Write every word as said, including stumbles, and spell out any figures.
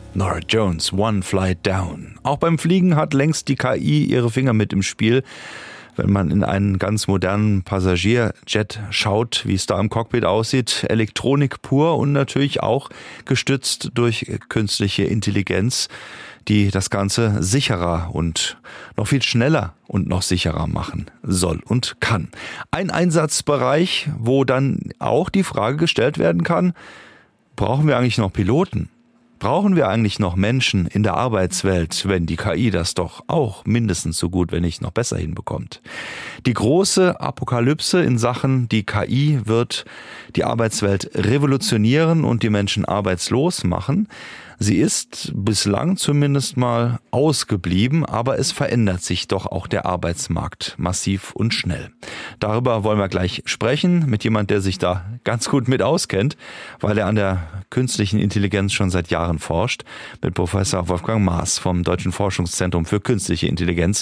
Norah Jones, One Flight Down. Auch beim Fliegen hat längst die K I ihre Finger mit im Spiel. Wenn man in einen ganz modernen Passagierjet schaut, wie es da im Cockpit aussieht, Elektronik pur und natürlich auch gestützt durch künstliche Intelligenz, die das Ganze sicherer und noch viel schneller und noch sicherer machen soll und kann. Ein Einsatzbereich, wo dann auch die Frage gestellt werden kann, brauchen wir eigentlich noch Piloten? Brauchen wir eigentlich noch Menschen in der Arbeitswelt, wenn die K I das doch auch mindestens so gut, wenn nicht noch besser hinbekommt? Die große Apokalypse in Sachen die K I wird die Arbeitswelt revolutionieren und die Menschen arbeitslos machen. Sie ist bislang zumindest mal ausgeblieben, aber es verändert sich doch auch der Arbeitsmarkt massiv und schnell. Darüber wollen wir gleich sprechen mit jemand, der sich da ganz gut mit auskennt, weil er an der künstlichen Intelligenz schon seit Jahren forscht, mit Professor Wolfgang Maaß vom Deutschen Forschungszentrum für Künstliche Intelligenz.